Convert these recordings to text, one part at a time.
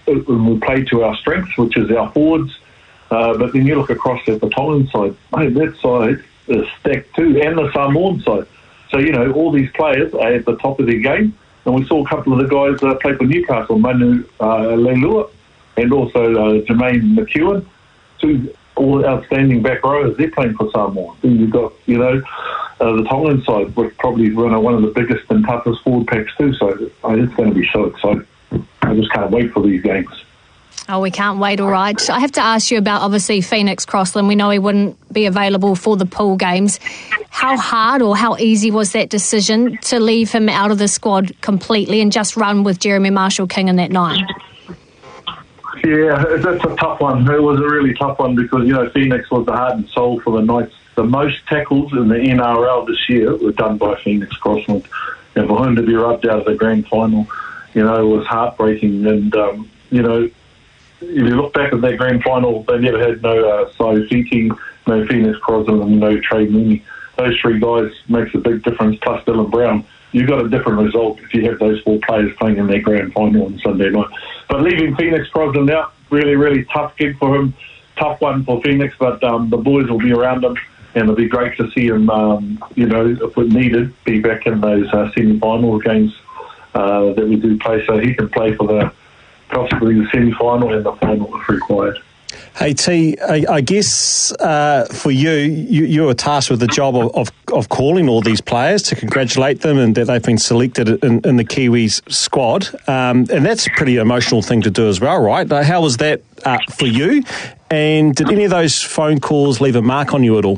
we play to our strengths, which is our forwards. But then you look across at the Tongan side, mate, that side is stacked too, and the Samoan side. So, all these players are at the top of their game. And we saw a couple of the guys play for Newcastle, Manu Leilua, and also Jermaine McEwen, two all outstanding back rowers. They're playing for Samoa. Then you've got, the Tongan side, with probably one of the biggest and toughest forward packs too. So it's going to be so exciting. I just can't wait for these games. Oh, we can't wait, all right. I have to ask you about, obviously, Phoenix Crossland. We know he wouldn't be available for the pool games. How hard or how easy was that decision to leave him out of the squad completely and just run with Jeremy Marshall-King in that 9? Yeah, that's a tough one. It was a really tough one because, Phoenix was the heart and soul for the Knights. The most tackles in the NRL this year were done by Phoenix Crossland. And for him to be rubbed out of the grand final, it was heartbreaking. And, if you look back at that grand final, they never had no Saifiti, no Phoenix Crossland, and no Trey Mooney. Those three guys makes a big difference, plus Dylan Brown. You got a different result if you have those 4 players playing in their grand final on Sunday night. But leaving Phoenix Crossland out, really, really tough gig for him. Tough one for Phoenix, but the boys will be around him, and it'll be great to see him, if it needed, be back in those semi-final games that we do play, so he can play for possibly the semi-final and the final if required. Hey T, I guess for you were tasked with the job of calling all these players to congratulate them and that they've been selected in the Kiwis squad, and that's a pretty emotional thing to do as well, right? How was that for you? And did any of those phone calls leave a mark on you at all?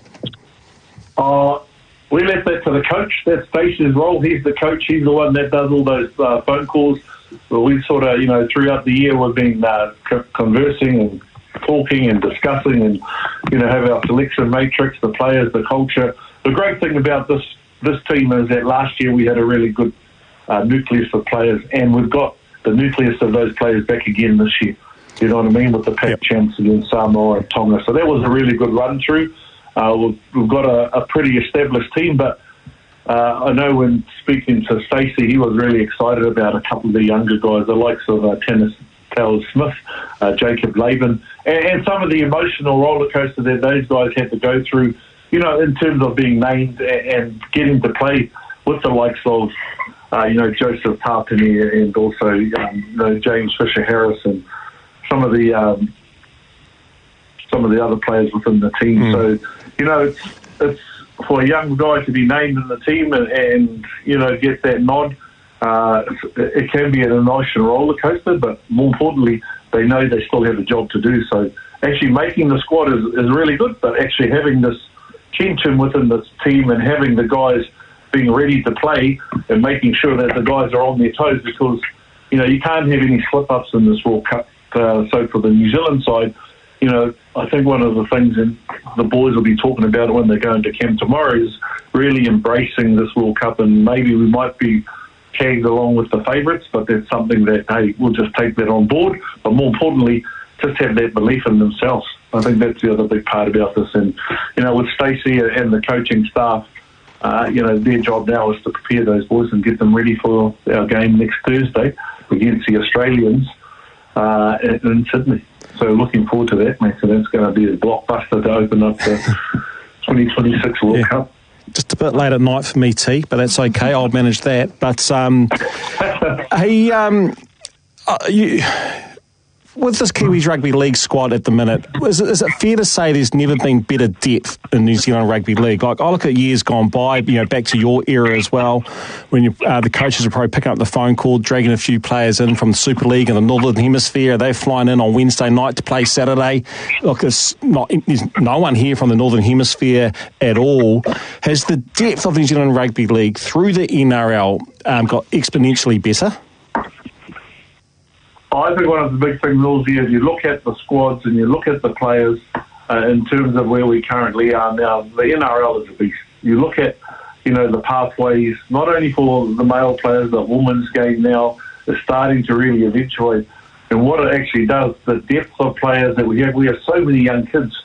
We left that to the coach. That's Stacey's role. He's the coach. He's the one that does all those phone calls. Well, we sort of, throughout the year we've been conversing and talking and discussing and, have our selection matrix, the players, the culture. The great thing about this team is that last year we had a really good nucleus of players, and we've got the nucleus of those players back again this year. You know what I mean? With the Pac champs against Samoa and Tonga. So that was a really good run through. We've got a pretty established team, but I know when speaking to Stacey, he was really excited about a couple of the younger guys, the likes of Tennis Smith, Jacob Laban, and some of the emotional roller coaster that those guys had to go through, in terms of being named and getting to play with the likes of, Joseph Tarpany and also, James Fisher-Harris and some of the other players within the team. So, it's for a young guy to be named in the team and get that nod. It can be an emotional roller coaster, but more importantly, they know they still have a job to do. So actually making the squad is really good, but actually having this tension within this team and having the guys being ready to play and making sure that the guys are on their toes, because you can't have any slip-ups in this World Cup. So for the New Zealand side, I think one of the things that the boys will be talking about when they go into camp tomorrow is really embracing this World Cup, and maybe we might be tagged along with the favourites, but that's something that, hey, we'll just take that on board. But more importantly, just have that belief in themselves. I think that's the other big part about this. And, with Stacey and the coaching staff, their job now is to prepare those boys and get them ready for our game next Thursday against the Australians in Sydney. So looking forward to that, mate. So that's going to be a blockbuster to open up the 2026 World Cup. Just a bit late at night for me, T, but that's okay. I'll manage that. But with this Kiwis Rugby League squad at the minute, is it fair to say there's never been better depth in New Zealand Rugby League? Like, I look at years gone by, back to your era as well, when the coaches are probably picking up the phone call, dragging a few players in from the Super League in the Northern Hemisphere. They're flying in on Wednesday night to play Saturday. Look, there's no one here from the Northern Hemisphere at all. Has the depth of New Zealand Rugby League through the NRL got exponentially better? I think one of the big things, Lawsy, is you look at the squads and you look at the players in terms of where we currently are now. The NRL is a beast. You look at, the pathways, not only for the male players, the women's game now is starting to really eventuate. And what it actually does, the depth of players that we have so many young kids,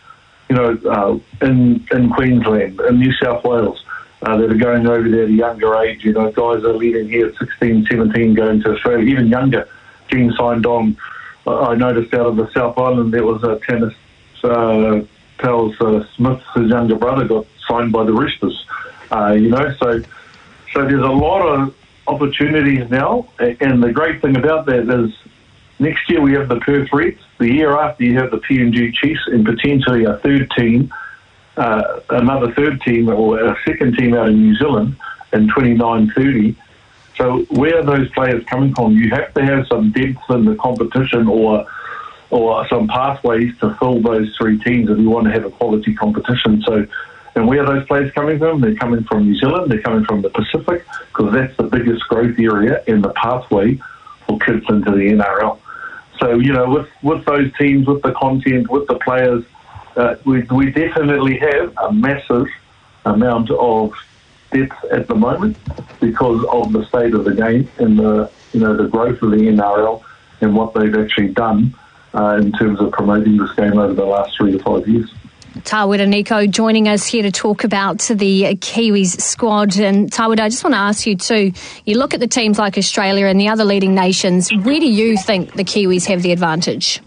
in Queensland, in New South Wales, that are going over there at a younger age. Guys are leaving here at 16, 17, going to Australia, even younger. Gene signed on. I noticed out of the South Island there was a tennis Pals Smith, his younger brother, got signed by the Roosters. So there's a lot of opportunities now, and the great thing about that is next year we have the Perth Reds, the year after you have the PNG Chiefs, and potentially a third team, another third team or a second team out in New Zealand in 29-30. So where are those players coming from? You have to have some depth in the competition or some pathways to fill those three teams if you want to have a quality competition. So, and where are those players coming from? They're coming from New Zealand, they're coming from the Pacific, because that's the biggest growth area and the pathway for kids into the NRL. So, with those teams, with the content, with the players, we definitely have a massive amount of depth at the moment because of the state of the game and the growth of the NRL and what they've actually done in terms of promoting this game over the last 3 to 5 years. Tawera Nico joining us here to talk about the Kiwis squad. And Tawera, I just want to ask you too, you look at the teams like Australia and the other leading nations, where do you think the Kiwis have the advantage?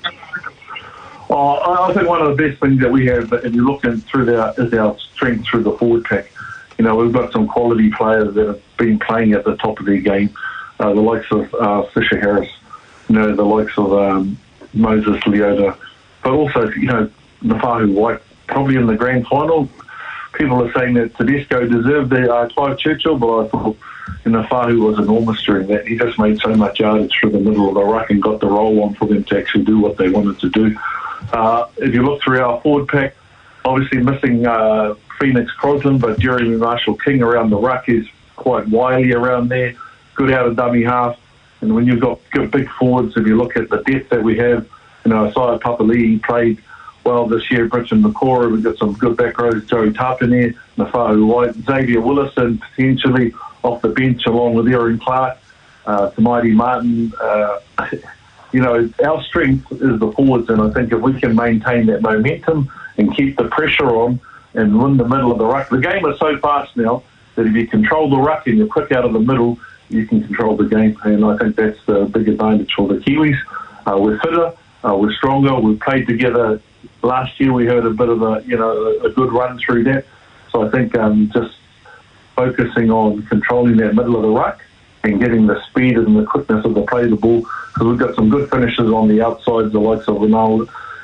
I think one of the best things that we have, if you look through is our strength through the forward pack. We've got some quality players that have been playing at the top of their game, the likes of Fisher Harris, the likes of Moses Leota, but also, Nafahu White, probably in the grand final. People are saying that Tedesco deserved the Clive Churchill, but I thought Nafahu was enormous during that. He just made so much yardage through the middle of the ruck and got the roll on for them to actually do what they wanted to do. If you look through our forward pack, obviously missing Phoenix Crosland, but Jeremy Marshall-King around the ruck is quite wily around there, good out of dummy half. And when you've got good big forwards, if you look at the depth that we have, Isaiah Papali'i played well this year, Bridget Nakora, we've got some good back rows, Joey Tapine, Nafahu White, Xavier Willison potentially off the bench along with Aaron Clark, Tamaiti Martin. Our strength is the forwards, and I think if we can maintain that momentum and keep the pressure on and win the middle of the ruck. The game is so fast now that if you control the ruck and you're quick out of the middle, you can control the game, and I think that's the big advantage for the Kiwis. We're fitter, we're stronger, we've played together. Last year we had a bit of a good run through that, so I think just focusing on controlling that middle of the ruck and getting the speed and the quickness of the play of the ball, because we've got some good finishes on the outsides, the likes of Ronaldo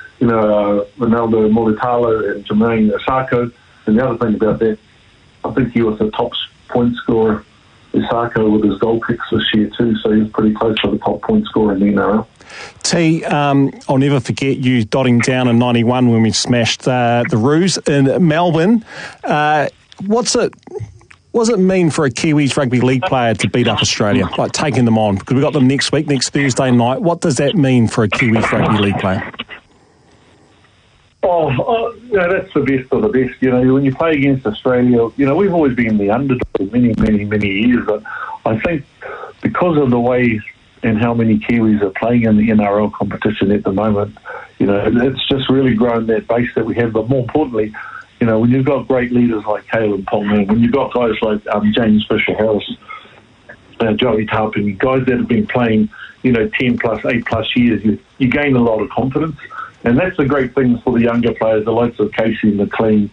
Mulitalo and Jermaine Osako. And the other thing about that, I think he was the top point scorer, Osako, with his goal kicks this year too, so he was pretty close to the top point scorer in the NRL. T, I'll never forget you dotting down in 91 when we smashed the Roos in Melbourne. What does it mean for a Kiwis rugby league player to beat up Australia, like taking them on? Because we've got them next Thursday night. What does that mean for a Kiwis rugby league player? That's the best of the best. When you play against Australia, we've always been the underdog many, many, many years. But I think because of the way and how many Kiwis are playing in the NRL competition at the moment, it's just really grown that base that we have. But more importantly, when you've got great leaders like Caleb Pongman, when you've got guys like James Fisher-Harris, Joey Tarpin, guys that have been playing, 10 plus, 8 plus years, you gain a lot of confidence. And that's the great thing for the younger players, the likes of Casey McLean,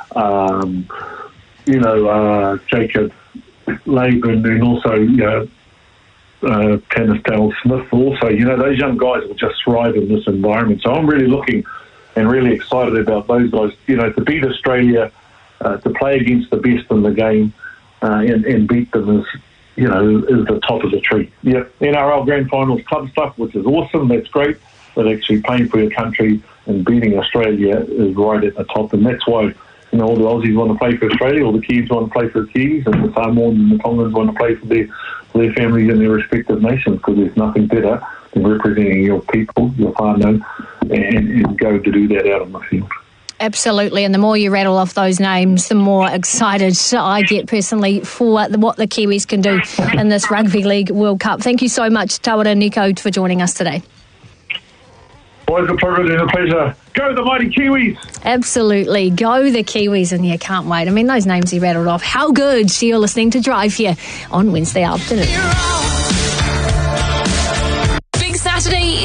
Jacob Laban, and also, Tanistel Smith also. Those young guys will just thrive in this environment. So I'm really looking and really excited about those guys, to beat Australia, to play against the best in the game, and beat them is the top of the tree. Yeah, NRL Grand Finals club stuff, which is awesome, that's great, but actually playing for your country and beating Australia is right at the top, and that's why, all the Aussies want to play for Australia, all the Kiwis want to play for the Kiwis, and the Samoans and the Tongans want to play for their families in their respective nations, because there's nothing better than representing your people, your whānau, and go to do that out on the field. Absolutely, and the more you rattle off those names, the more excited I get personally for what the Kiwis can do in this Rugby League World Cup. Thank you so much, Tawera Nico, for joining us today. Always a privilege and a pleasure. Go the mighty Kiwis! Absolutely, go the Kiwis, and you can't wait. I mean, those names he rattled off, how good. So you're listening to Drive here on Wednesday afternoon. Curiosity